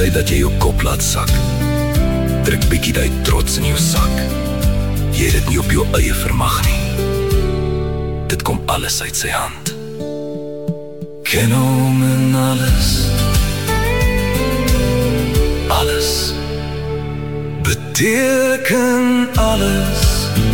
Dat jy jou kop laat sak. Druk bietjie die trots in jou sak. Jy het dit nie op jou eie vermag nie. Dit kom alles uit sy hand. Ken hom en alles. Alles. Beteken alles.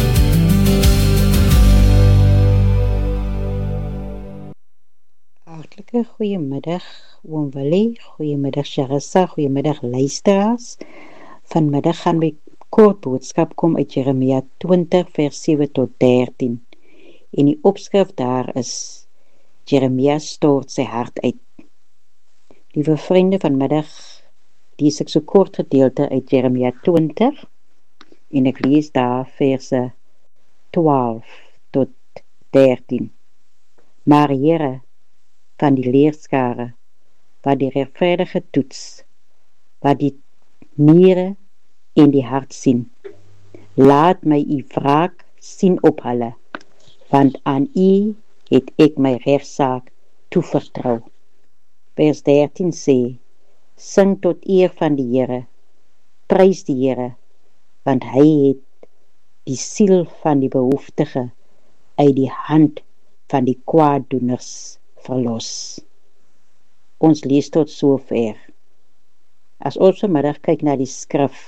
Hartlike goeiemiddag Oom Willie, goeiemiddag Charissa, goeiemiddag luisteraars. Vanmiddag gaan my kort boodskap kom uit Jeremia 20 vers 7 tot 13. En die opskrif daar is Jeremia stort sy hart uit. Liewe vriende, vanmiddag lees ek so kort gedeelte uit Jeremia 20 en ek lees daar verse 12 tot 13. Maar Here van die leerskare, wat die regverdige toets, wat die niere en die hart sien. Laat my u wraak sien op hulle, want aan u het ek my rechtszaak toevertrou. Vers 13 sê, sing tot eer van die Here, prys die Here, want hy het die siel van die behoeftige uit die hand van die kwaaddoeners verlos. Ons lees tot sover. As ons vanmiddag kyk na die skrif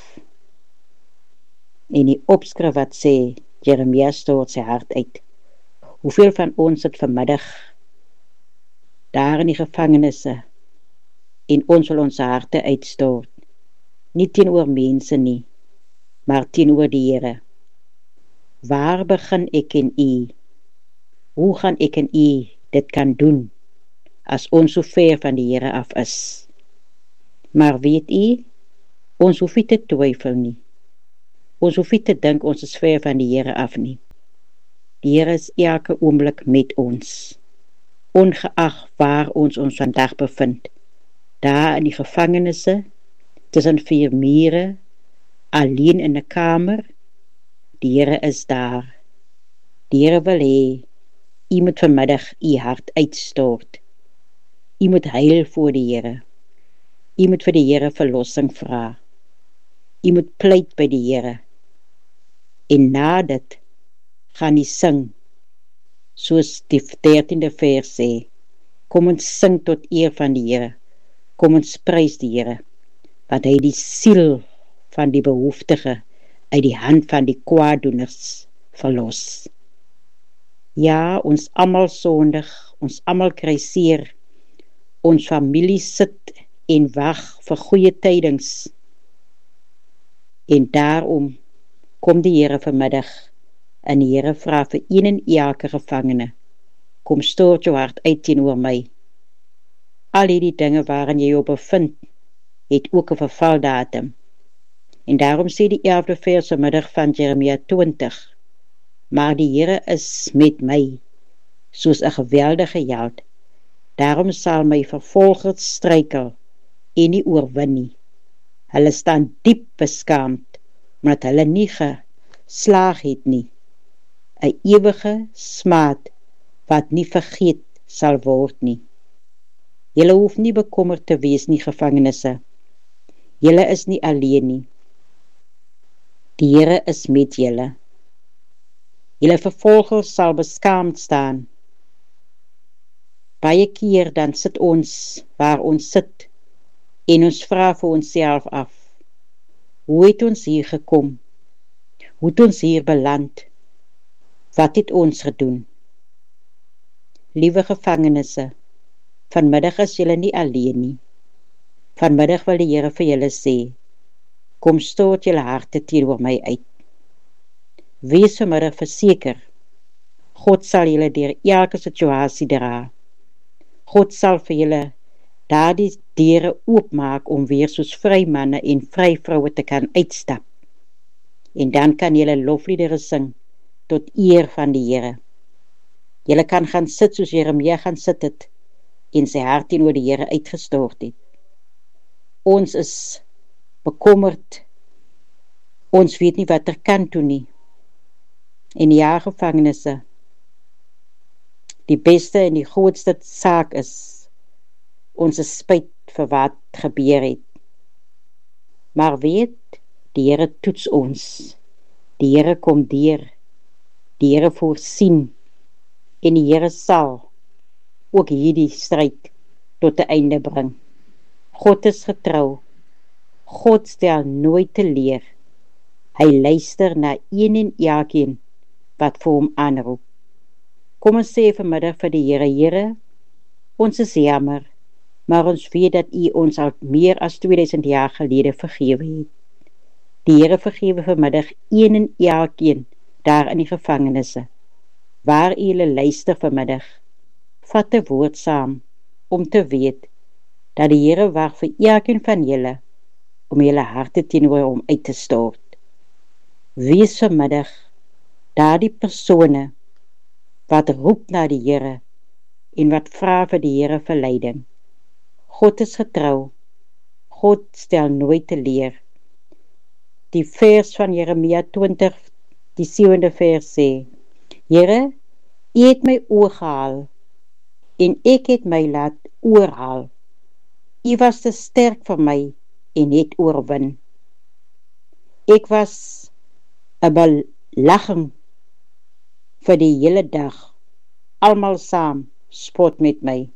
en die opskrif wat sê, Jeremia stort sy hart uit. Hoeveel van ons het vanmiddag daar in die gevangenisse en ons wil ons harte uitstort, nie teenoor mense nie, maar teenoor die Here. Waar begin ek en u? Hoe gaan ek en u dit kan doen, as ons so ver van die Here af is? Maar weet u, ons hoef nie te twyfel nie. Ons hoef nie te dink ons is ver van die Here af nie. Die Here is elke oomblik met ons, ongeag waar ons vandag bevind. Daar in die gevangenisse, tussen 4 mure, alleen in 'n kamer, die Here is daar. Die Here wil hê, u moet vanmiddag u hart uitstort. U moet huil voor die Here. U moet vir die Here verlossing vra. U moet pleit by die Here. En na dit gaan u sing, soos die 13de vers sê, kom ons sing tot eer van die Here. Kom ons prys die Here, want hy die siel van die behoeftige uit die hand van die kwaaddoeners verlos. Ja, ons almal sondig, ons almal kry seer, ons familie sit en wag vir goeie tydings. En daarom kom die Here vanmiddag en die Here vra vir een en elke gevangene, kom stort jou hart uit teenoor my. Al die dinge waarin jy jou bevind, het ook 'n vervaldatum. En daarom sê die 11de vers vanmiddag van Jeremia 20, maar die Here is met my, soos 'n geweldige held. Daarom sal my vervolgers struikel en nie oorwin nie. Hulle staan diep beskaamd, omdat hulle nie geslaag het nie. 'n ewige smaad, wat nie vergeet sal word nie. Julle hoef nie bekommerd te wees nie, gevangenisse. Julle is nie alleen nie. Die Here is met julle. Julle vervolgers sal beskaamd staan. Baie keer dan sit ons waar ons sit en ons vra vir onsself af, hoe het ons hier gekom? Hoe het ons hier beland? Wat het ons gedoen? Liewe gevangenisse, vanmiddag is julle nie alleen nie. Vanmiddag wil die Here vir julle sê, kom stort julle harte teenoor my uit. Wees vanmiddag verseker, God sal julle deur elke situasie dra. God sal vir julle daardie deure oopmaak om weer soos vry manne en vry vroue te kan uitstap. En dan kan julle lofliedere sing tot eer van die Here. Julle kan gaan sit soos Jeremia gaan sit het en sy hart teenoor die Here uitgestort het. Ons is bekommerd. Ons weet nie wat kant toe nie. En ja, gevangenisse, die beste en die grootste saak is, ons is spyt vir wat gebeur het. Maar weet, die Here toets ons. Die Here kom deur. Die Here voorsien. En die Here sal ook hierdie stryd tot 'n einde bring. God is getrou. God stel nooit teleur. Hy luister na een en elkeen wat vir hom aanroep. Kom ons sê vanmiddag vir die Here, Here, ons is jammer, maar ons weet dat U ons al meer as 2000 jaar gelede vergewe het. Die Here vergewe vanmiddag een en elkeen daar in die gevangenisse. Waar U hulle luister vanmiddag, vat 'n woord saam om te weet dat die Here wag vir elkeen van julle om julle harte teenoor hom uit te stort. Wees vanmiddag daardie persone wat roep na die Here en wat vra vir die Here vir leiding. God is getrou. God stel nooit teleur. Die vers van Jeremia 20, die 7de vers sê, Here, U het my oorgehaal en ek het my laat oorhaal. U was te sterk vir my en het oorwin. Ek was 'n belaging vir die hele dag. Almal saam spot met my.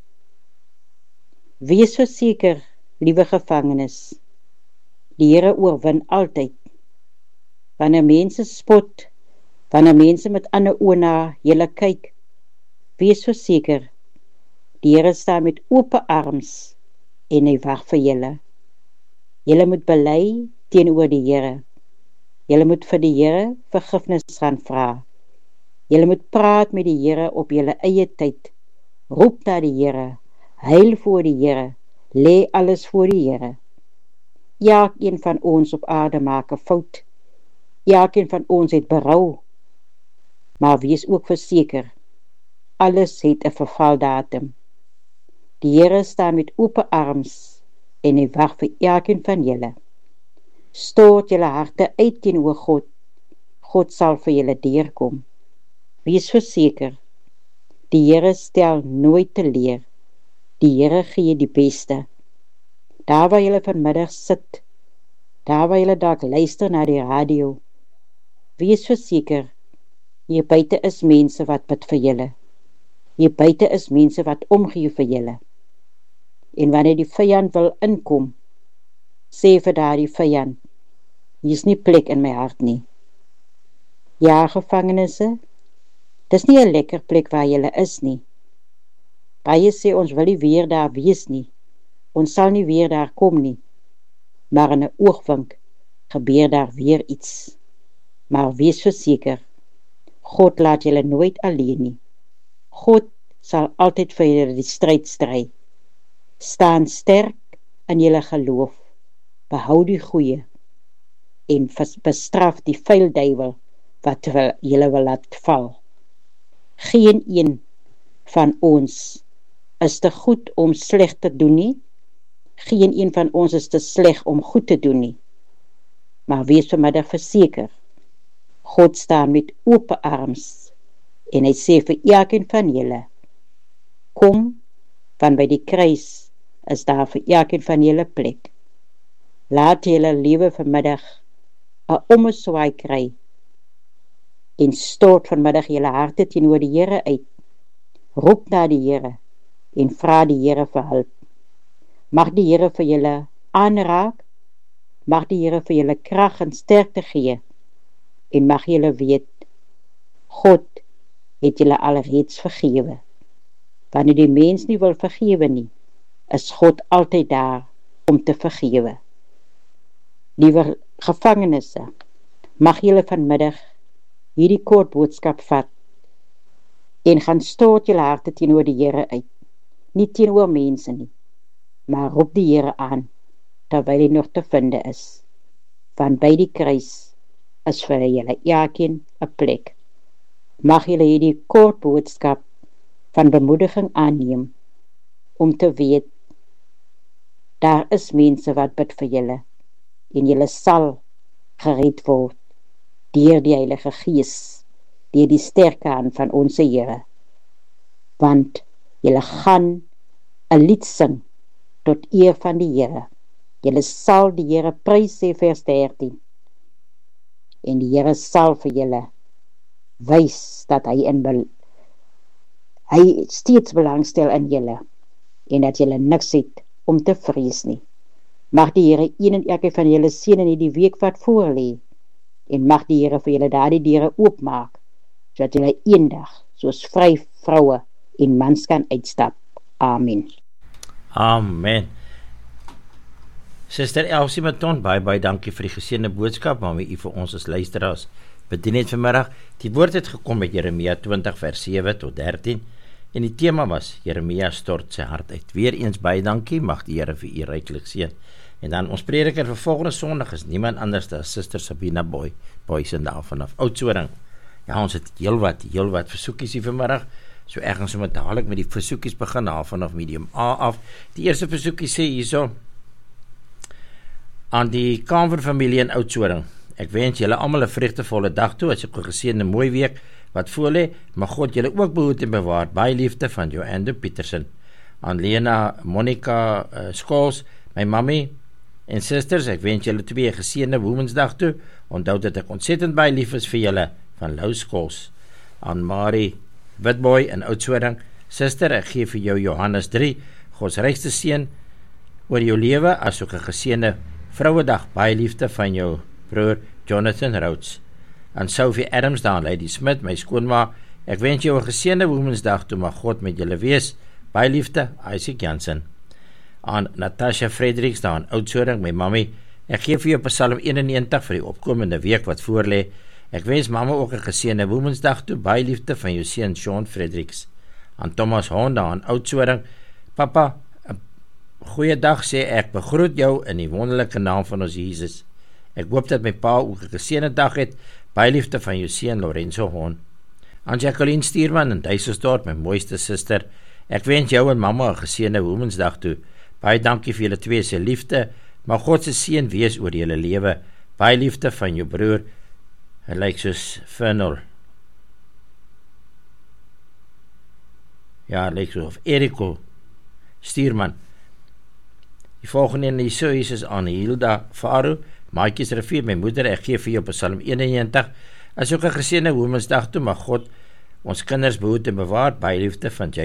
Wees verseker, liewe gevangenes, die Here oorwin altyd. Wanneer mense spot, wanneer mense met ander oë na julle kyk, wees verseker, die Here staan met oop arms en hy wag vir julle. Julle moet bely teenoor die Here. Julle moet vir die Here vergifnis gaan vra. Julle moet praat met die Here op julle eie tyd. Roep na die Here, huil voor die Here, lê alles voor die Here. Elkeen van ons op aarde maak 'n fout. Elkeen van ons het berou. Maar wees ook verseker, alles het 'n vervaldatum. Die Here staan met oop arms en hy wag vir elkeen van julle. Stort julle harte uit teenoor God. God sal vir julle deurkom. Wees verseker, die Here stel nooit teleur. Die Here gee die beste. Daar waar julle vanmiddag sit, daar waar julle dalk luister na die radio, wees verseker, hier buite is mense wat bid vir julle. Hier buite is mense wat omgee vir julle. En wanneer die vyand wil inkom, sê vir daardie vyand, hier is nie plek in my hart nie. Ja, gevangenisse, dis nie 'n lekker plek waar julle is nie. Baie sê ons wil nie weer daar wees nie. Ons sal nie weer daar kom nie. Maar in 'n oogwink gebeur daar weer iets. Maar wees verseker, God laat julle nooit alleen nie. God sal altyd vir julle die stryd stry. Staan sterk in julle geloof. Behou die goeie en bestraf die vuil duiwel wat julle wil laat val. Geen een van ons is te goed om sleg te doen nie. Geen een van ons is te sleg om goed te doen nie. Maar wees vanmiddag verseker, God staan met oop arms en hy sê vir elkeen van julle, kom, want by die kruis is daar vir elkeen van julle plek. Laat julle lewe vanmiddag 'n ommeswaai kry en stort vanmiddag julle harte teenoor die Here uit. Roep na die Here en vra die Here vir hulp. Mag die Here vir julle aanraak, mag die Here vir julle krag en sterkte gee, en mag julle weet, God het julle alreeds vergewe. Wanneer die mens nie wil vergewe nie, is God altyd daar om te vergewe. Liewe gevangenisse, mag julle vanmiddag hierdie kort boodskap vat en gaan stort julle harte teenoor die Here uit. Nie teenoor mense nie, maar roep die Here aan, terwyl hy nog te vinde is. Want by die kruis is vir julle elkeen 'n plek. Mag julle hierdie kort boodskap van bemoediging aanneem, om te weet, daar is mense wat bid vir julle, en julle sal gered word, deur die Heilige Gees, deur die sterke hand van ons Here. Want julle gaan 'n lied sing tot eer van die Here. Julle sal die Here prys, sê vers 13. En die Here sal vir julle wys dat hy steeds belangstel in julle en dat julle niks het om te vrees nie. Mag die Here een en elke van julle seën in die week wat voor lê en mag die Here vir julle daardie deure oopmaak sodat julle eendag soos vry vroue en mans kan uitstap. Amen. Amen. Suster Elsie Maton, baie dankie vir die geseënde boodskap waarmee u vir ons as luisteraars bedien het vanmiddag. Die woord het gekom met Jeremia 20 vers 7 tot 13 en die tema was Jeremia stort sy hart uit. Weer eens baie dankie, mag die Here vir u ryklik seën. En dan ons prediker vir volgende Sondag is niemand anders as Suster Sabina Boysen daar vanaf Oudtshoorn. Ja, ons het heelwat versoekies hier vanmiddag. So ergens moet dadelik met die versoekies begin, vanaf medium A af. Die eerste versoekie sê hierso: aan die Kamer-familie in Oudtshoorn. Ek wens julle almal 'n vreugdevolle dag toe, as 'n geseënde mooi week wat voorlê. Mag God julle ook behoed en bewaar. Baie liefde van Joanne Petersen. Aan Lena Monica Scholes, my mammy en susters, ek wens julle 2 geseënde Woensdag toe. Onthou dat ek ontsettend baie lief is vir julle, van Lou Scholes. Aan Marie Witboy in Oudtshoorn, suster, ek gee vir jou Johannes 3, Gods rykste seën oor jou lewe, asook 'n geseënde Vrouedag, baie liefde van jou broer Jonathan Rhodes. Aan Sophie Adams daar, Lady Smith, my skoonma, ek wens jou 'n geseënde Woensdag toe, mag God met julle wees. Baie liefde, Isaac Jansen. Aan Natasha Fredericks daar in Oudtshoorn, my mammy, ek gee vir jou Psalm 91 vir die opkomende week wat voorlê. Ek wens mamma ook 'n geseënde Woensdag toe, baie liefde van jou seun Sean Fredericks. Aan Thomas Honda in Oudtshoorn, papa, 'n goeie dag sê ek, begroet jou in die wonderlike naam van ons Jesus. Ek hoop dat my pa ook 'n geseënde dag het, baie liefde van jou seun Lorenzo Hon. Aan Jacqueline Stuurman in Duiselsdorp, my mooiste suster, ek wens jou en mamma 'n geseënde Woensdag toe. Baie dankie vir julle twee se liefde, mag God se seën wees oor julle lewe. Baie liefde van jou broer, hy lyk soos Fernal. Ja, lyk soos Eriko Stuurman. Die volgende en die soos is aan Hilda Faru, Maatjies Rivier, my moeder, ek gee vir jou Psalm 91, as ook 'n geseënde Woensdag toe, mag God ons kinders behoed en bewaar, baie liefde van